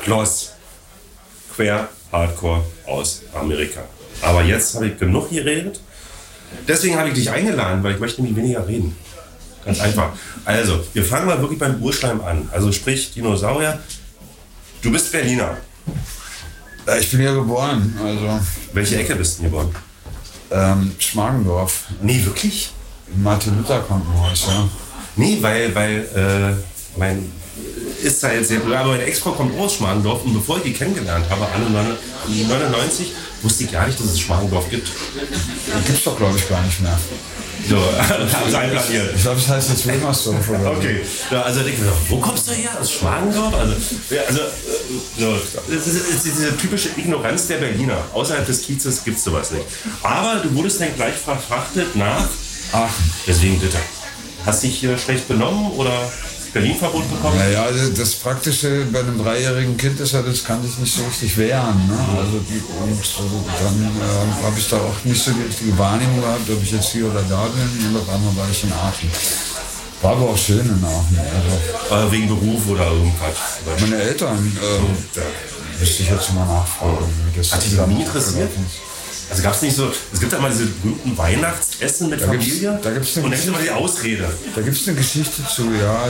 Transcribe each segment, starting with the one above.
Kloss. Quer Hardcore aus Amerika. Aber jetzt habe ich genug geredet. Deswegen habe ich dich eingeladen, weil ich möchte nämlich weniger reden. Ganz einfach. Also, wir fangen mal wirklich beim Urschleim an. Also sprich, Dinosaurier. Du bist Berliner. Ich bin hier geboren, also... Welche Ecke bist du geboren? Schmargendorf. Nee, wirklich? Martin-Luther-Krankenhaus, ja. Nee, weil mein ist da jetzt sehr... Aber meine Ex-Frau kommt aus Schmargendorf und bevor ich die kennengelernt habe, alle 99, wusste ich gar nicht, dass es Schmargendorf gibt. Gibt's doch, glaube ich, gar nicht mehr. So, haben sie einplaniert. Ich glaube, es heißt jetzt Wilmersdorf oder okay. Ja, also denke ich mir, wo kommst du her? Aus Schmargendorf? Also so, das ist diese typische Ignoranz der Berliner. Außerhalb des Kiezes gibt es sowas nicht. Aber du wurdest dann gleich verfrachtet nach Aachen. Deswegen bitte. Hast dich hier schlecht benommen oder Berlin-Verbot bekommen? Naja, das Praktische bei einem 3-jährigen Kind ist ja, das kann sich nicht so richtig wehren. Ne? Also, dann habe ich da auch nicht so die richtige Wahrnehmung gehabt, ob ich jetzt hier oder da bin. Und auf einmal war ich in Aachen. War aber auch schön in Aachen. Also. Wegen Beruf oder irgendwas? Meine Eltern, da müsste ich jetzt mal nachfragen. Hat dich das nie interessiert? Also gab es nicht so, es gibt ja mal diese berühmten Weihnachtsessen mit Familie da gibt's und dann gibt es immer die Ausrede. Da gibt es eine Geschichte zu, ja,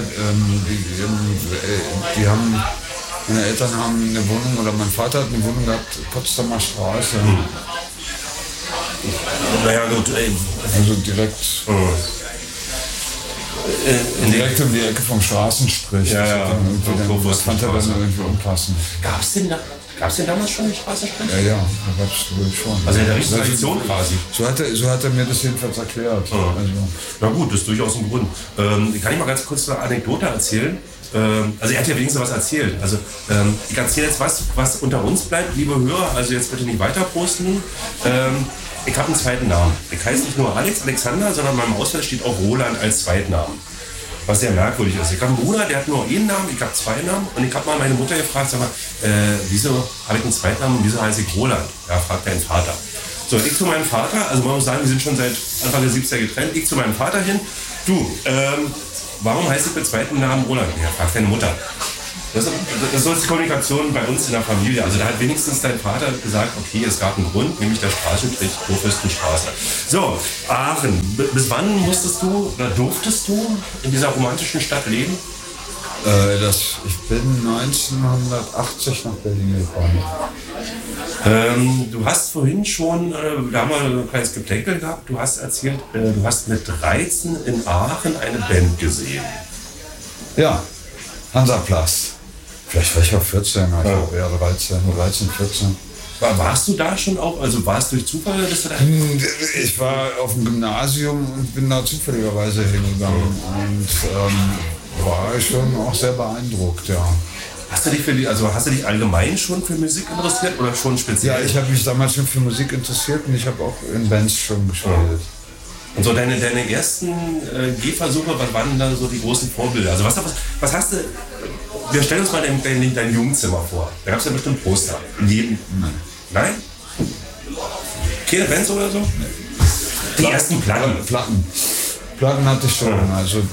die haben, meine Eltern haben eine Wohnung, oder mein Vater hat eine Wohnung gehabt, Potsdamer Straße. Naja gut, also direkt, direkt um die Ecke vom Straßenstrich. Ja. Das fand er dann irgendwie unpassend. Gab es denn damals schon eine Straßenstrich? Ja, da gab es wohl schon. Also in der richtigen Tradition quasi. So hat er mir das jedenfalls erklärt. Ja. Also. Na gut, das ist durchaus ein Grund. Kann ich mal ganz kurz eine Anekdote erzählen? Also er hat ja wenigstens was erzählt. Also ich erzähle jetzt was unter uns bleibt, liebe Hörer, also jetzt bitte nicht weiter posten. Ich habe einen zweiten Namen. Ich heiße nicht nur Alexander, sondern in meinem Ausweis steht auch Roland als Zweitnamen. Was sehr merkwürdig ist. Ich habe einen Bruder, der hat nur einen Namen, ich habe 2 Namen. Und ich habe mal meine Mutter gefragt, sag mal, wieso habe ich einen Zweitnamen und wieso heiße ich Roland? Ja, fragt dein Vater. So, ich zu meinem Vater, also man muss sagen, wir sind schon seit Anfang der 70er getrennt. Ich zu meinem Vater hin, du, warum heiße ich mit zweiten Namen Roland? Ja, fragt deine Mutter. Das ist so die Kommunikation bei uns in der Familie. Also da hat wenigstens dein Vater gesagt, okay, es gab einen Grund, nämlich der Straßenstrich Kurfürstenstraße. So, Aachen. Bis wann musstest du oder durftest du in dieser romantischen Stadt leben? Ich bin 1980 nach Berlin gekommen. Du hast vorhin schon, da haben wir ein kleines Geplänkel gehabt, du hast erzählt, du hast mit 13 in Aachen eine Band gesehen. Ja, Hansaplatz. Vielleicht war ich auch 14, also eher 13, 14. Warst du da schon auch, also war es durch Zufall, dass du da... Ich war auf dem Gymnasium und bin da zufälligerweise hingegangen und war schon auch sehr beeindruckt, ja. Hast du dich allgemein schon für Musik interessiert oder schon speziell? Ja, ich habe mich damals schon für Musik interessiert und ich habe auch in Bands schon gespielt. Ja. Und so deine ersten Gehversuche, was waren da so die großen Vorbilder? Also was hast du... Wir stellen uns mal dein Jugendzimmer vor. Da gab es ja bestimmt Poster. Nein? Keine Bands oder so? Die ersten Platten. Platten hatte ich schon. Also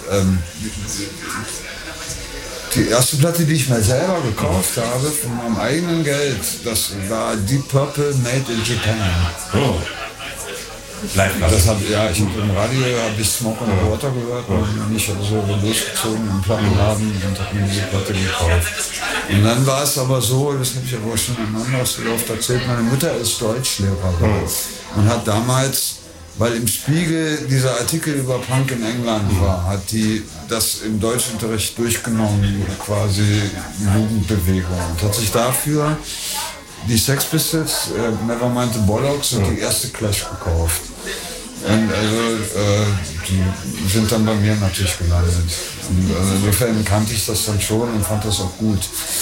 die erste Platte, die ich mir selber gekauft habe, von meinem eigenen Geld, das war Deep Purple Made in Japan. Oh. Live-Platte. Ich habe im Radio Smoke on the Water gehört und bin ich also losgezogen im Plattenladen und habe mir diese Platte gekauft. Und dann war es aber so, das habe ich ja wohl schon in einem Anlaufslauf erzählt, meine Mutter ist Deutschlehrerin und hat damals, weil im Spiegel dieser Artikel über Punk in England war, hat die das im Deutschunterricht durchgenommen, quasi Jugendbewegung, und hat sich dafür die Sex Pistols, Nevermind the Bollocks und die erste Clash gekauft. Und die sind dann bei mir natürlich gelandet. Und insofern kannte ich das dann schon und fand das auch gut.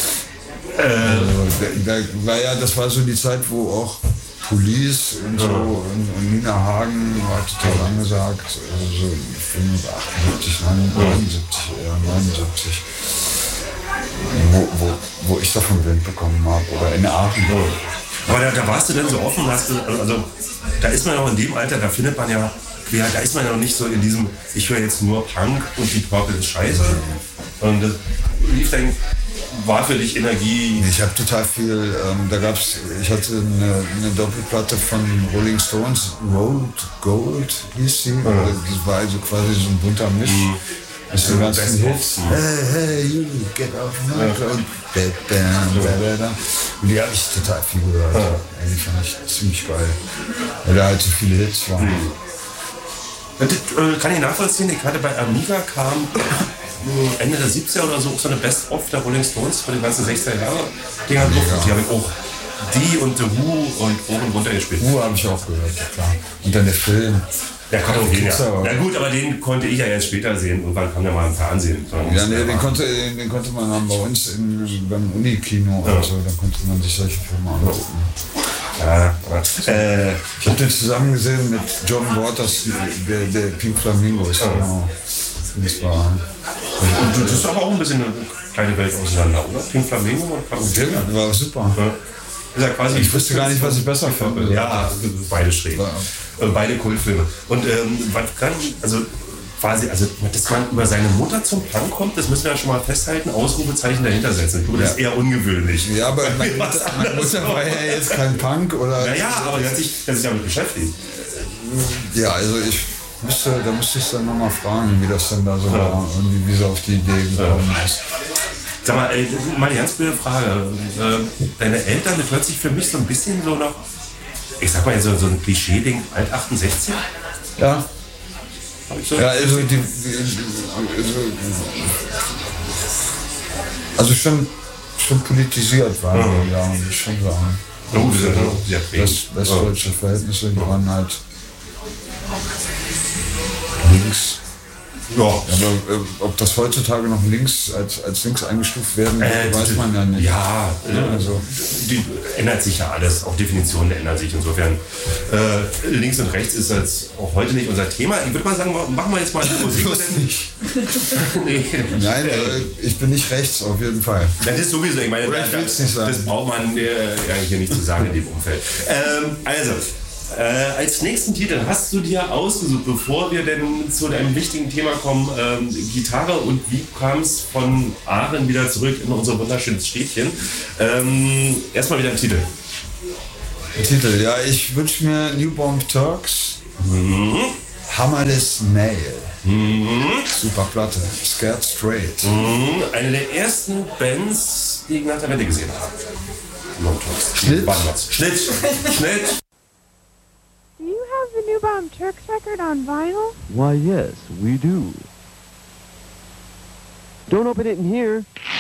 Das war so die Zeit, wo auch Police und so und Nina Hagen war total angesagt, so 78, 79. Wo ich davon Wind bekommen habe, oder in Aachen. Aber da warst du dann so offen, also da ist man auch in dem Alter, da findet man ja, da ist man ja noch nicht so in diesem, ich höre jetzt nur Punk und die Purple ist scheiße. Und das lief dann war für dich Energie? Ich habe total viel, ich hatte eine Doppelplatte von Rolling Stones, Road Gold hieß sie. Das war also quasi so ein bunter Misch. Das sind ganzen Hits. Hey, you get off my clothes. Und die habe ich total viel gehört. Die fand ich ziemlich geil. Weil da halt so viele Hits waren. Das kann ich nachvollziehen. Ich hatte bei Amiga kam Ende der 70er oder so auch so eine Best-of der Rolling Stones für die ganzen 60er Jahre. Die haben auch die und The Who und hoch und runter gespielt. Who habe ich auch gehört, ja klar. Und dann der Film. Der konnte auch gehen, ja. Na gut, aber den konnte ich ja erst später sehen. Irgendwann kam der mal im Fernsehen. Ja, nee, den konnte man dann bei uns beim Unikino oder so, dann konnte man sich solche Filme angucken. Ich habe den zusammen gesehen mit John Waters, der Pink Flamingos. Genau. Das ist aber auch ein bisschen eine kleine Welt auseinander, oder? Pink Flamingo und Karussell. Ja, war super. Ist ja quasi ich wusste gar nicht, was ich besser fand. Ja, beide schräg. Beide Kultfilme. Und was kann, dass man über seine Mutter zum Punk kommt, das müssen wir ja schon mal festhalten, Ausrufezeichen dahinter setzen. Ich glaube, das ist eher ungewöhnlich. Ja, aber meine Mutter war ja jetzt kein Punk, oder? Naja, aber der hat sich damit beschäftigt. Ja, also da müsste ich dann nochmal fragen, wie das denn da so war und wie sie auf die Idee gekommen ist. Sag mal, eine ganz blöde Frage. Deine Eltern, das hört sich für mich so ein bisschen so nach, ich sag mal so ein Klischee-Ding, alt 68? Ja. Ja, also schon politisiert waren die, ja, muss ich schon sagen. Westdeutsche Verhältnisse, die waren halt links. Ja. Aber ob das heutzutage noch links als links eingestuft werden, weiß man ja nicht. Ja, also die ändert sich ja alles, auch Definitionen ändern sich. Insofern links und rechts ist jetzt auch heute nicht unser Thema. Ich würde mal sagen, machen wir jetzt mal die Musik. Nicht. Nee. Nein, ich bin nicht rechts, auf jeden Fall. Das ist sowieso, ich meine, das braucht man hier nicht zu sagen in dem Umfeld. Als nächsten Titel hast du dir ausgesucht, bevor wir denn zu deinem wichtigen Thema kommen, Gitarre und wie kam es von Aachen wieder zurück in unser wunderschönes Städtchen. Erstmal wieder ein Titel. Titel, ja, ich wünsche mir New Bomb Turks, Hammerless Nail, super Platte, Scared Straight. Eine der ersten Bands, die ich nach der Wende gesehen habe. Schnitt. Do you have the New Bomb Turks record on vinyl? Why, yes, we do. Don't open it in here.